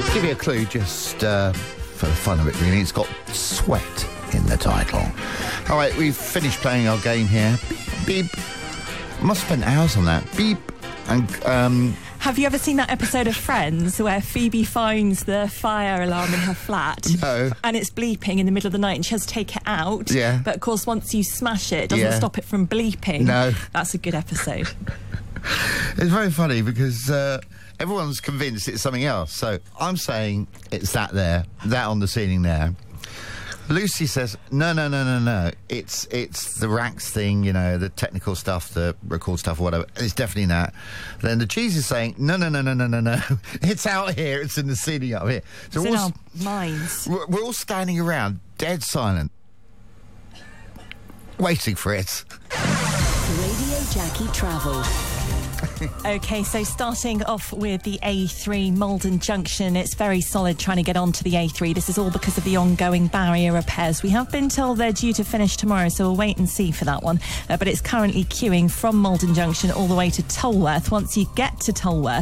Give you a clue, just for the fun of it, really. It's got sweat in the title. All right, we've finished playing our game here. Beep. Must have spent hours on that. Beep. And have you ever seen that episode of Friends where Phoebe finds the fire alarm in her flat? No. And it's bleeping in the middle of the night and she has to take it out. Yeah. But of course, once you smash it, it doesn't stop it from bleeping. No. That's a good episode. It's very funny because everyone's convinced it's something else. So I'm saying it's that there, that on the ceiling there. Lucy says, no. It's the racks thing, you know, the technical stuff, the record stuff or whatever. It's definitely that. Then the cheese is saying, no. It's out here. It's in the ceiling up here. So it's in our minds. We're all standing around, dead silent, waiting for it. Radio Jackie Travel. OK, so starting off with the A3 Malden Junction, it's very solid trying to get onto the A3. This is all because of the ongoing barrier repairs. We have been told they're due to finish tomorrow, so we'll wait and see for that one. But it's currently queuing from Malden Junction all the way to Tolworth. Once you get to Tolworth,